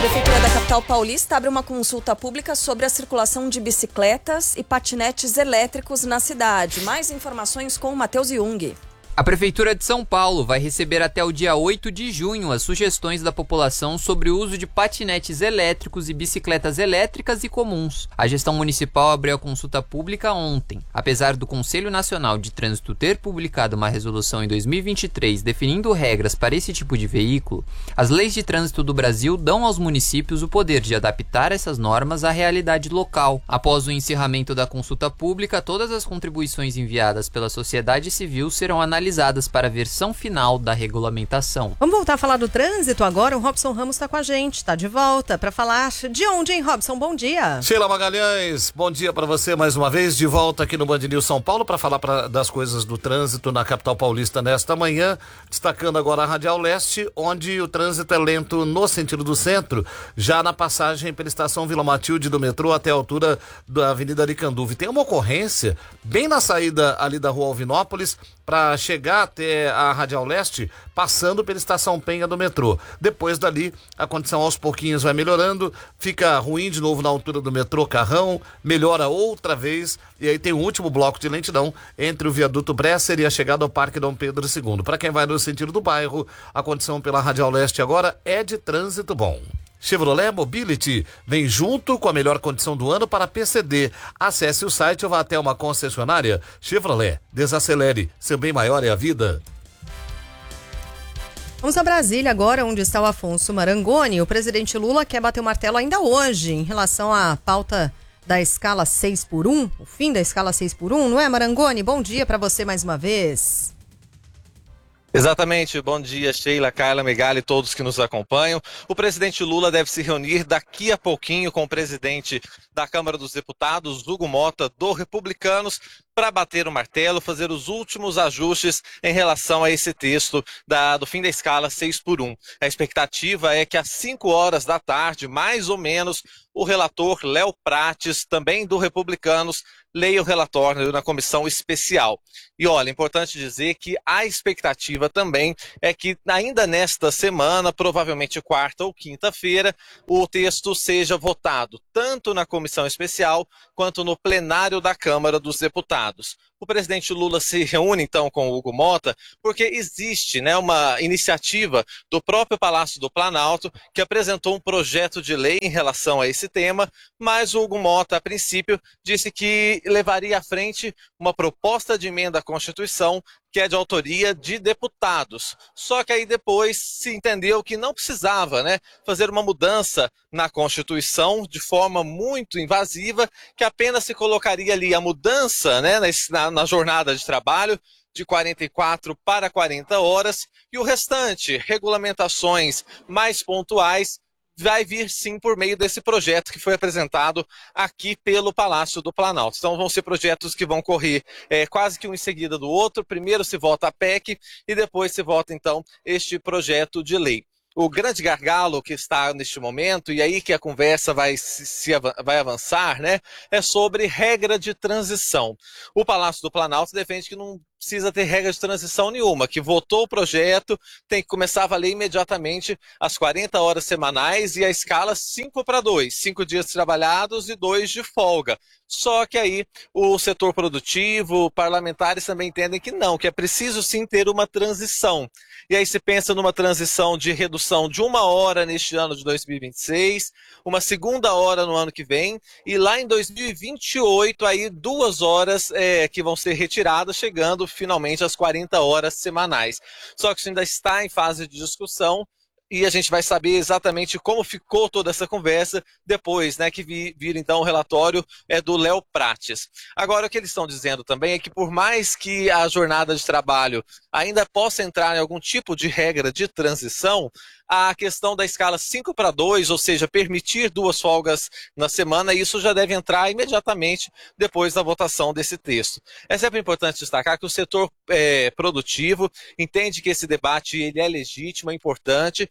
Prefeitura da capital paulista abre uma consulta pública sobre a circulação de bicicletas e patinetes elétricos na cidade. Mais informações com o Matheus Jung. A Prefeitura de São Paulo vai receber até o dia 8 de junho as sugestões da população sobre o uso de patinetes elétricos e bicicletas elétricas e comuns. A gestão municipal abriu a consulta pública ontem. Apesar do Conselho Nacional de Trânsito ter publicado uma resolução em 2023 definindo regras para esse tipo de veículo, as leis de trânsito do Brasil dão aos municípios o poder de adaptar essas normas à realidade local. Após o encerramento da consulta pública, todas as contribuições enviadas pela sociedade civil serão analisadas para a versão final da regulamentação. Vamos voltar a falar do trânsito agora. O Robson Ramos está com a gente, está de volta para falar de onde, hein, Robson? Bom dia. Sheila Magalhães, bom dia para você mais uma vez, de volta aqui no Band News São Paulo para falar das coisas do trânsito na capital paulista nesta manhã, destacando agora a Radial Leste, onde o trânsito é lento no sentido do centro, já na passagem pela estação Vila Matilde do metrô até a altura da Avenida Aricanduva. Tem uma ocorrência bem na saída ali da Rua Alvinópolis para chegar até a Radial Leste, passando pela Estação Penha do metrô. Depois dali, a condição aos pouquinhos vai melhorando, fica ruim de novo na altura do metrô Carrão, melhora outra vez, e aí tem um último bloco de lentidão entre o viaduto Bresser e a chegada ao Parque Dom Pedro II. Para quem vai no sentido do bairro, a condição pela Radial Leste agora é de trânsito bom. Chevrolet Mobility vem junto com a melhor condição do ano para PCD. Acesse o site ou vá até uma concessionária. Chevrolet, desacelere, seu bem maior é a vida. Vamos a Brasília agora, onde está o Afonso Marangoni. O presidente Lula quer bater o martelo ainda hoje em relação à pauta da escala 6x1, o fim da escala 6x1, não é, Marangoni? Bom dia para você mais uma vez. Exatamente, bom dia Sheila, Carla, Megali e todos que nos acompanham. O presidente Lula deve se reunir daqui a pouquinho com o presidente da Câmara dos Deputados, Hugo Motta, do Republicanos, para bater o martelo, fazer os últimos ajustes em relação a esse texto do fim da escala 6x1. A expectativa é que às 5 horas da tarde, mais ou menos, o relator Léo Prates, também do Republicanos, leia o relatório na comissão especial. E olha, é importante dizer que a expectativa também é que ainda nesta semana, provavelmente quarta ou quinta-feira, o texto seja votado tanto na comissão especial quanto no plenário da Câmara dos Deputados. O presidente Lula se reúne então com o Hugo Motta porque existe, uma iniciativa do próprio Palácio do Planalto que apresentou um projeto de lei em relação a esse tema, mas o Hugo Motta, a princípio, disse que levaria à frente uma proposta de emenda à Constituição que é de autoria de deputados. Só que aí depois se entendeu que não precisava, fazer uma mudança na Constituição de forma muito invasiva, que apenas se colocaria ali a mudança, na jornada de trabalho de 44 para 40 horas e o restante, regulamentações mais pontuais, vai vir sim por meio desse projeto que foi apresentado aqui pelo Palácio do Planalto. Então vão ser projetos que vão correr quase que um em seguida do outro. Primeiro se vota a PEC e depois se vota então este projeto de lei. O grande gargalo que está neste momento, e aí que a conversa vai avançar, é sobre regra de transição. O Palácio do Planalto defende que não precisa ter regra de transição nenhuma, que votou o projeto, tem que começar a valer imediatamente as 40 horas semanais e a escala 5-2, 5 dias trabalhados e 2 de folga. Só que aí o setor produtivo, parlamentares também entendem que não, que é preciso sim ter uma transição. E aí se pensa numa transição de redução de 1 hora neste ano de 2026, uma segunda hora no ano que vem, e lá em 2028 aí 2 horas que vão ser retiradas, chegando finalmente às 40 horas semanais. Só que isso ainda está em fase de discussão, e a gente vai saber exatamente como ficou toda essa conversa depois, que vir então o relatório do Léo Prates. Agora, o que eles estão dizendo também é que por mais que a jornada de trabalho ainda possa entrar em algum tipo de regra de transição, a questão da escala 5-2, ou seja, permitir 2 folgas na semana, isso já deve entrar imediatamente depois da votação desse texto. É sempre importante destacar que o setor produtivo entende que esse debate ele é legítimo, é importante,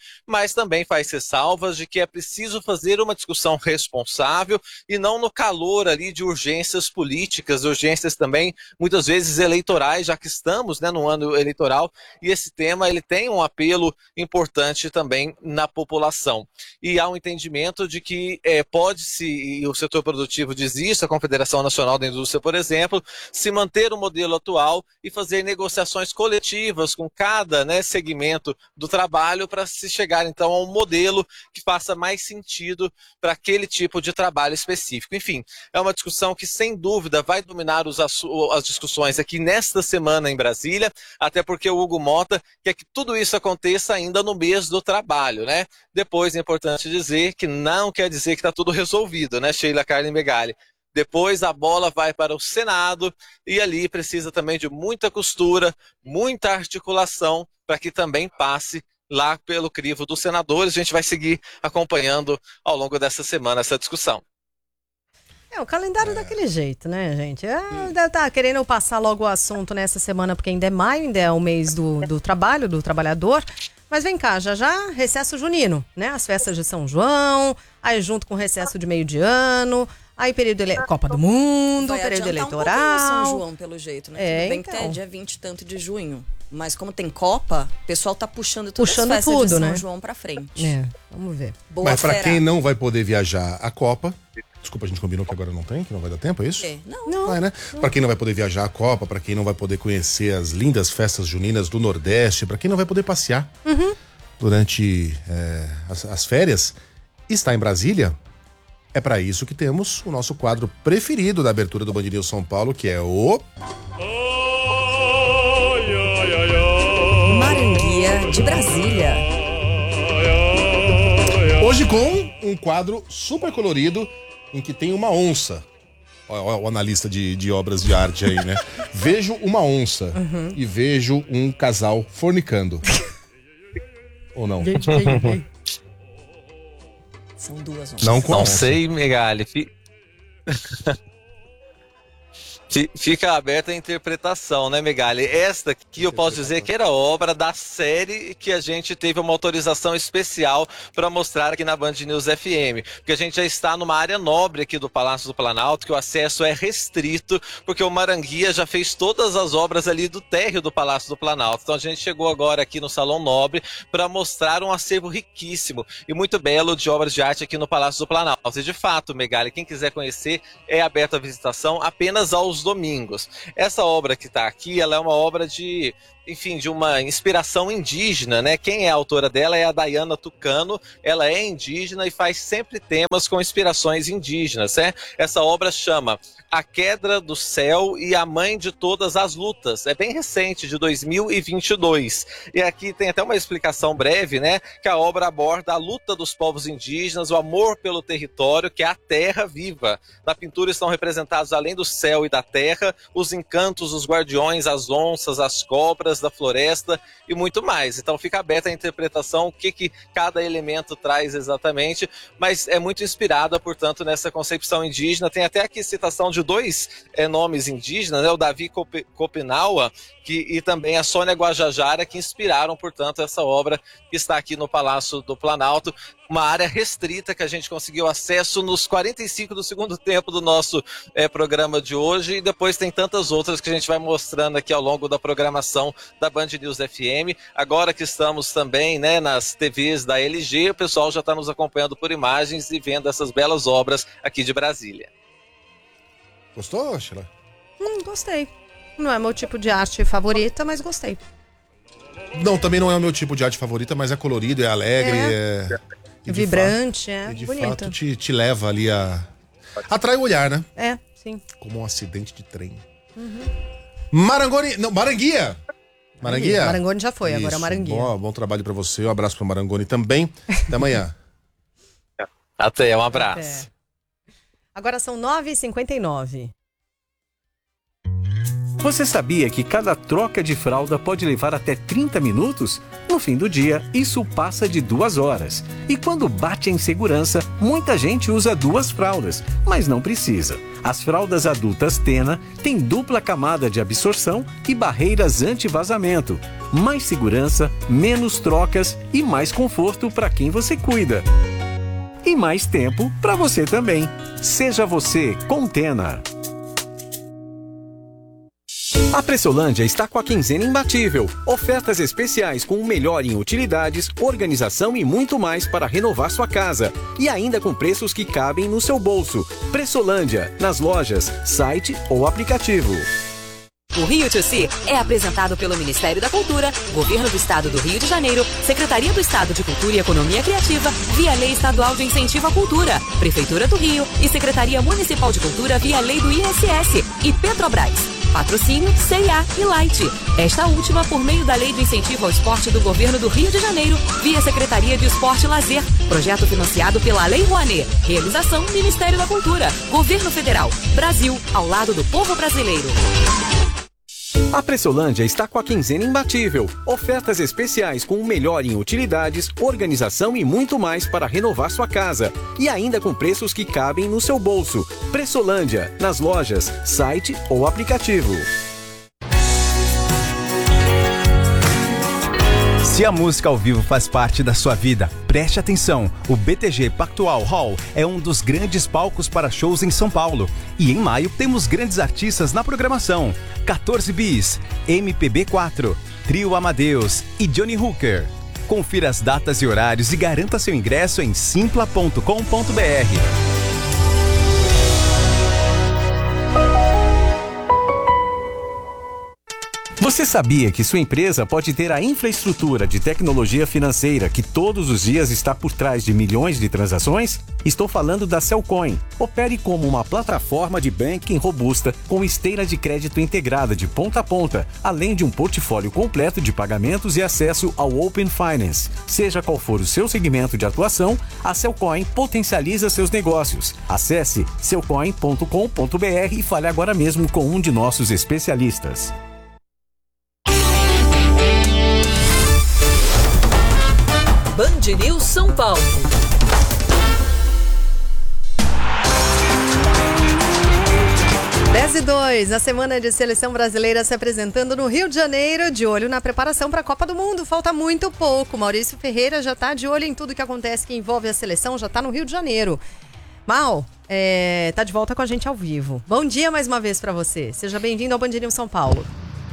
mas também faz ressalvas de que é preciso fazer uma discussão responsável e não no calor ali de urgências políticas, urgências também muitas vezes eleitorais, já que estamos, né, no ano eleitoral, e esse tema ele tem um apelo importante também na população. E há um entendimento de que pode-se, e o setor produtivo diz isso, a Confederação Nacional da Indústria, por exemplo, se manter o modelo atual e fazer negociações coletivas com cada, né, segmento do trabalho para se chegar então a um modelo que faça mais sentido para aquele tipo de trabalho específico. Enfim, é uma discussão que sem dúvida vai dominar as discussões aqui nesta semana em Brasília, até porque o Hugo Mota quer que tudo isso aconteça ainda no mês do trabalho, né? Depois é importante dizer que não quer dizer que está tudo resolvido, né, Sheila, Carla e Megali? Depois a bola vai para o Senado e ali precisa também de muita costura, muita articulação para que também passe lá pelo crivo dos senadores. A gente vai seguir acompanhando ao longo dessa semana essa discussão. O calendário daquele jeito, né, gente? Deve estar querendo passar logo o assunto nessa semana, porque ainda é maio, ainda é o mês do trabalho, do trabalhador. Mas vem cá, já recesso junino, né? As festas de São João, aí junto com o recesso de meio de ano, aí período Copa do Mundo, vai período eleitoral. Um São João, pelo jeito, né? Tudo bem então. que é dia 20 e tanto de junho, mas como tem Copa, o pessoal tá puxando todas as festas tudo, de São né? João pra frente. Vamos ver. Boa Mas pra fera. quem não vai poder viajar a Copa, desculpa, a gente combinou que agora não tem, que não vai dar tempo, é isso? Não. Vai, né? Pra quem não vai poder viajar a Copa, pra quem não vai poder conhecer as lindas festas juninas do Nordeste, pra quem não vai poder passear durante as férias, está em Brasília. É pra isso que temos o nosso quadro preferido da abertura do Band News São Paulo, que é o... Maranguia de Brasília. Hoje com um quadro super colorido em que tem uma onça. Olha o analista de obras de arte aí, né? Vejo uma onça e vejo um casal fornicando. Ou não? São duas onças. Não com a Não onça. sei, Megali. Fica aberta a interpretação, né, Megali? Esta aqui eu posso dizer que era obra da série que a gente teve uma autorização especial para mostrar aqui na Band News FM. Porque a gente já está numa área nobre aqui do Palácio do Planalto, que o acesso é restrito, porque o Maranguia já fez todas as obras ali do térreo do Palácio do Planalto. Então a gente chegou agora aqui no Salão Nobre para mostrar um acervo riquíssimo e muito belo de obras de arte aqui no Palácio do Planalto. E de fato, Megali, quem quiser conhecer, é aberta a visitação apenas aos domingos. Essa obra que está aqui, ela é uma obra de uma inspiração indígena, né? Quem é a autora dela é a Dayana Tucano, ela é indígena e faz sempre temas com inspirações indígenas, né? Essa obra chama A Queda do Céu e a Mãe de Todas as Lutas. É bem recente, de 2022. E aqui tem até uma explicação breve, né? Que a obra aborda a luta dos povos indígenas, o amor pelo território, que é a terra viva. Na pintura estão representados, além do céu e da terra, os encantos, os guardiões, as onças, as cobras da floresta e muito mais. Então fica aberta a interpretação, o que cada elemento traz exatamente, mas é muito inspirada, portanto, nessa concepção indígena. Tem até aqui citação de dois nomes indígenas, né? O Davi Copinawa e também a Sônia Guajajara, que inspiraram, portanto, essa obra que está aqui no Palácio do Planalto. Uma área restrita que a gente conseguiu acesso nos 45 do segundo tempo do nosso programa de hoje, e depois tem tantas outras que a gente vai mostrando aqui ao longo da programação da Band News FM. Agora que estamos também, né, nas TVs da LG, o pessoal já está nos acompanhando por imagens e vendo essas belas obras aqui de Brasília. Gostou, Sheila? Gostei. Não é meu tipo de arte favorita, mas gostei. Não, também não é o meu tipo de arte favorita, mas é colorido, é alegre, É vibrante, e de bonito. fato te leva ali atrai o olhar, né? É, sim. Como um acidente de trem. Marangoni, não, Maranguia. Maranguia? Marangoni já foi, agora é Maranguia. Bom trabalho pra você, um abraço pro Marangoni também. Até amanhã. Até, um abraço. Agora são 9h59. Você sabia que cada troca de fralda pode levar até 30 minutos? No fim do dia, isso passa de 2 horas. E quando bate a insegurança, muita gente usa 2 fraldas, mas não precisa. As fraldas adultas Tena têm dupla camada de absorção e barreiras anti-vazamento. Mais segurança, menos trocas e mais conforto para quem você cuida. E mais tempo para você também. Seja você com Tena. A Pressolândia está com a quinzena imbatível. Ofertas especiais com o melhor em utilidades, organização e muito mais para renovar sua casa. E ainda com preços que cabem no seu bolso. Pressolândia, nas lojas, site ou aplicativo. O Rio to See é apresentado pelo Ministério da Cultura, Governo do Estado do Rio de Janeiro, Secretaria do Estado de Cultura e Economia Criativa, via Lei Estadual de Incentivo à Cultura, Prefeitura do Rio e Secretaria Municipal de Cultura via Lei do ISS e Petrobras. Patrocínio C&A e Light. Esta última por meio da Lei de Incentivo ao Esporte do Governo do Rio de Janeiro, via Secretaria de Esporte e Lazer. Projeto financiado pela Lei Rouanet. Realização Ministério da Cultura. Governo Federal. Brasil, ao lado do povo brasileiro. A Pressolândia está com a quinzena imbatível. Ofertas especiais com o melhor em utilidades, organização e muito mais para renovar sua casa. E ainda com preços que cabem no seu bolso. Pressolândia, nas lojas, site ou aplicativo. Se a música ao vivo faz parte da sua vida, preste atenção. O BTG Pactual Hall é um dos grandes palcos para shows em São Paulo. E em maio temos grandes artistas na programação. 14 Bis, MPB4, Trio Amadeus e Johnny Hooker. Confira as datas e horários e garanta seu ingresso em simpla.com.br. Você sabia que sua empresa pode ter a infraestrutura de tecnologia financeira que todos os dias está por trás de milhões de transações? Estou falando da Cellcoin. Opere como uma plataforma de banking robusta com esteira de crédito integrada de ponta a ponta, além de um portfólio completo de pagamentos e acesso ao Open Finance. Seja qual for o seu segmento de atuação, a Cellcoin potencializa seus negócios. Acesse cellcoin.com.br e fale agora mesmo com um de nossos especialistas. Band News São Paulo. Dez e 2, a semana de seleção brasileira se apresentando no Rio de Janeiro, de olho na preparação para a Copa do Mundo. Falta muito pouco. Maurício Ferreira já está de olho em tudo que acontece que envolve a seleção, já está no Rio de Janeiro. Mal, tá de volta com a gente ao vivo. Bom dia mais uma vez para você. Seja bem-vindo ao Band News São Paulo.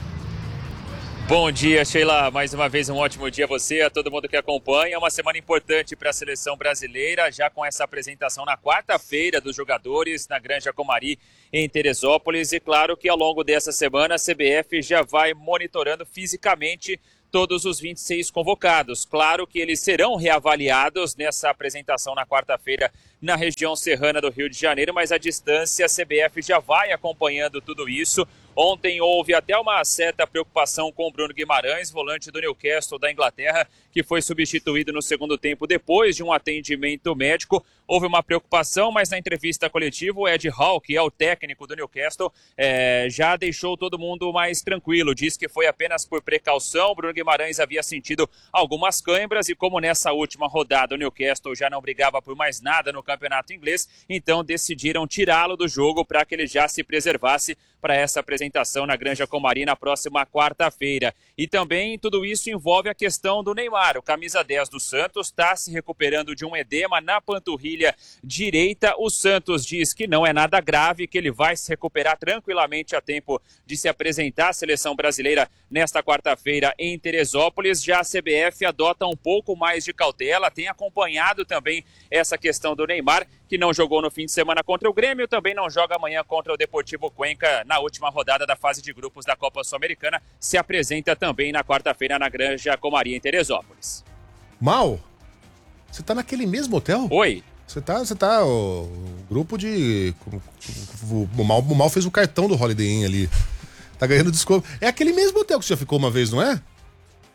Bom dia, Sheila. Mais uma vez um ótimo dia a você, a todo mundo que acompanha. Uma semana importante para a seleção brasileira, já com essa apresentação na quarta-feira dos jogadores na Granja Comari, em Teresópolis. E claro que ao longo dessa semana a CBF já vai monitorando fisicamente todos os 26 convocados. Claro que eles serão reavaliados nessa apresentação na quarta-feira na região serrana do Rio de Janeiro, mas à distância a CBF já vai acompanhando tudo isso. Ontem houve até uma certa preocupação com o Bruno Guimarães, volante do Newcastle da Inglaterra, que foi substituído no segundo tempo depois de um atendimento médico. Houve uma preocupação, mas na entrevista coletiva o Ed Hall, que é o técnico do Newcastle, já deixou todo mundo mais tranquilo. Diz que foi apenas por precaução. O Bruno Guimarães havia sentido algumas câimbras e como nessa última rodada o Newcastle já não brigava por mais nada no campeonato inglês, então decidiram tirá-lo do jogo para que ele já se preservasse para essa apresentação na Granja Comari na próxima quarta-feira. E também tudo isso envolve a questão do Neymar. O camisa 10 do Santos está se recuperando de um edema na panturrilha direita. O Santos diz que não é nada grave, que ele vai se recuperar tranquilamente a tempo de se apresentar à seleção brasileira nesta quarta-feira em Teresópolis. Já a CBF adota um pouco mais de cautela, tem acompanhado também essa questão do Neymar, que não jogou no fim de semana contra o Grêmio, também não joga amanhã contra o Deportivo Cuenca na última rodada da fase de grupos da Copa Sul-Americana. Se apresenta também na quarta-feira na Granja Comari, em Teresópolis. Mal, você tá naquele mesmo hotel? Oi. Você tá o grupo de... O Mal fez o cartão do Holiday Inn ali. Tá ganhando desconto. É aquele mesmo hotel que você já ficou uma vez, não é?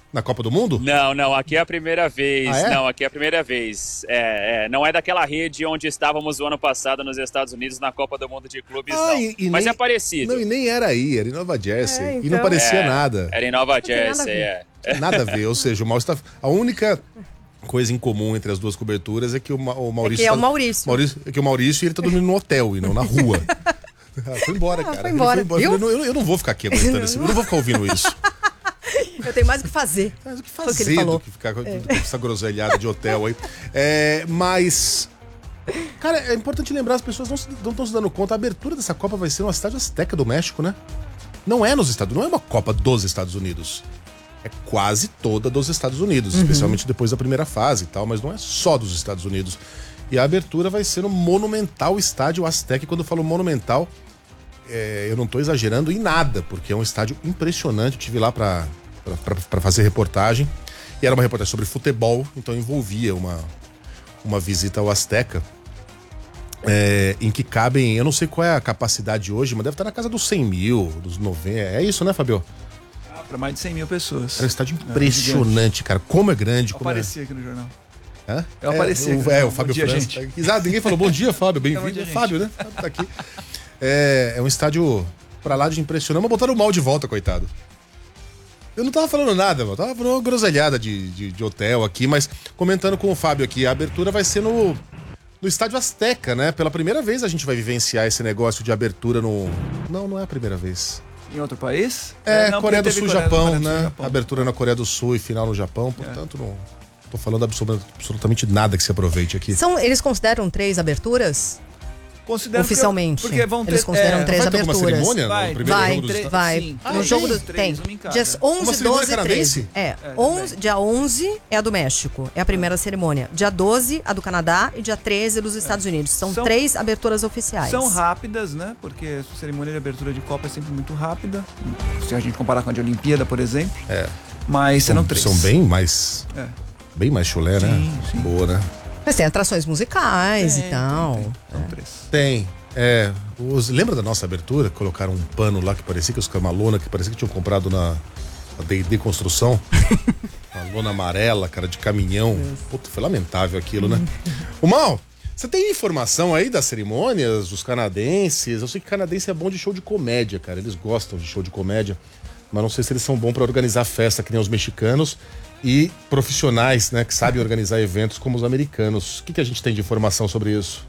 Na Copa do Mundo? Não, aqui é a primeira vez. Ah, é? Não, aqui é a primeira vez. Não é daquela rede onde estávamos o ano passado nos Estados Unidos na Copa do Mundo de Clubes, não. Mas nem, é parecido. Não, e nem era aí, era em Nova Jersey. Então, e não parecia nada. Era em Nova Jersey, Nada a ver, ou seja, o Maurício a única coisa em comum entre as duas coberturas é que o Maurício... é o Maurício. É que o Maurício ele tá dormindo no hotel e não na rua. Foi embora, cara. Foi embora. Eu não vou ficar aqui aguentando isso. Eu não vou ficar ouvindo isso. Eu tenho mais o que fazer. Mais o que Foi fazer o que ele falou. do que ficar com essa groselhada de hotel aí. Mas... Cara, é importante lembrar, as pessoas não estão se dando conta. A abertura dessa Copa vai ser no Estádio Azteca do México, né? Não é não é uma Copa dos Estados Unidos. É quase toda dos Estados Unidos, especialmente depois da primeira fase e tal, mas não é só dos Estados Unidos. E a abertura vai ser no monumental Estádio Azteca. E quando eu falo monumental, eu não tô exagerando em nada, porque é um estádio impressionante. Eu estive lá pra fazer reportagem. E era uma reportagem sobre futebol, então envolvia uma visita ao Azteca. Em que cabem, eu não sei qual é a capacidade hoje, mas deve estar na casa dos 100 mil, dos 90. É isso, né, Fabio? Para mais de 100 mil pessoas. Era um estádio impressionante, cara. Como é grande. Eu apareci aqui no jornal. Hã? Eu apareci aqui. O Fábio França. Exato, ninguém falou bom dia, Fábio. Bem-vindo. Fábio, né? Tá aqui. É um estádio pra lá de impressionante. Mas botaram o mal de volta, coitado. Eu não tava falando nada, mano. Tava falando uma groselhada de hotel aqui, mas comentando com o Fábio aqui, a abertura vai ser no Estádio Azteca, né? Pela primeira vez a gente vai vivenciar esse negócio de abertura no... Não é a primeira vez. Em outro país? Não, Coreia do Sul e Japão, né? Abertura na Coreia do Sul e final no Japão, portanto não tô falando absolutamente nada que se aproveite aqui. Eles consideram 3 aberturas? Considero oficialmente. Porque vão ter, eles consideram 3 vai ter aberturas. Uma cerimônia no primeiro jogo dos Estados Unidos? No jogo do tem. Dias 11, 12 e 13. Dia 11 é a do México, é a primeira cerimônia. Dia 12 a do Canadá e dia 13 dos Estados Unidos. São 3 aberturas oficiais. São rápidas, né? Porque a cerimônia de abertura de Copa é sempre muito rápida. Se a gente comparar com a de Olimpíada, por exemplo. Mas serão 3. São bem mais bem mais chulé, né? Sim. Boa, né? Mas tem atrações musicais e tal. São 3. Tem. Lembra da nossa abertura? Colocaram um pano lá que parecia que uma lona que parecia que tinham comprado na D&D Construção. Uma lona amarela, cara, de caminhão. Puta, foi lamentável aquilo, né? O Mal, você tem informação aí das cerimônias, dos canadenses? Eu sei que canadense é bom de show de comédia, cara. Eles gostam de show de comédia. Mas não sei se eles são bons pra organizar festa que nem os mexicanos. E profissionais, né, que sabem organizar eventos como os americanos. O que a gente tem de informação sobre isso?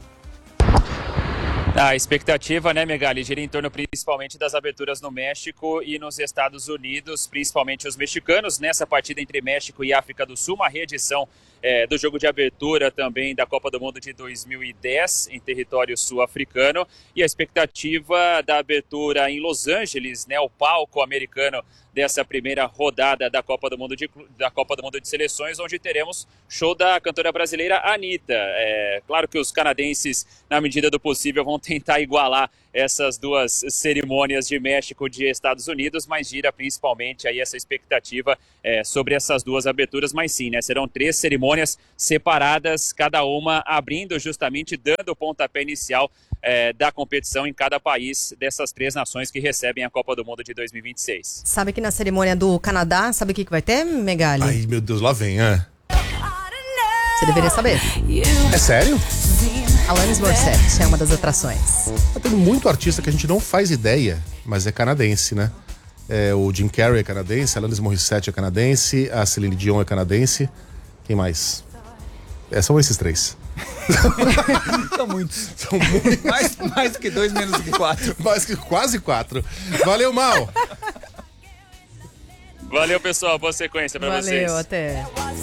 A expectativa, né, Megali, gira em torno principalmente das aberturas no México e nos Estados Unidos, principalmente os mexicanos, nessa partida entre México e África do Sul, uma reedição do jogo de abertura também da Copa do Mundo de 2010 em território sul-africano, e a expectativa da abertura em Los Angeles, né, o palco americano dessa primeira rodada da Copa do Mundo de Seleções, onde teremos show da cantora brasileira Anitta. Claro que os canadenses, na medida do possível, vão tentar igualar essas duas cerimônias de México e de Estados Unidos, mas gira principalmente aí essa expectativa sobre essas duas aberturas, mas sim, né, serão 3 cerimônias separadas, cada uma abrindo justamente, dando o pontapé inicial da competição em cada país dessas 3 nações que recebem a Copa do Mundo de 2026. Sabe que na cerimônia do Canadá, sabe o que vai ter, Megali? Ai, meu Deus, lá vem, Você deveria saber. É sério? Alanis Morissette é uma das atrações. Tem muito artista que a gente não faz ideia, mas é canadense, né? O Jim Carrey é canadense, a Alanis Morissette é canadense, a Celine Dion é canadense. Quem mais? São esses 3. São muitos. Mais do que 2, menos do que 4. Quase 4. Valeu, Mal. Valeu, pessoal. Boa sequência pra vocês. Valeu, até.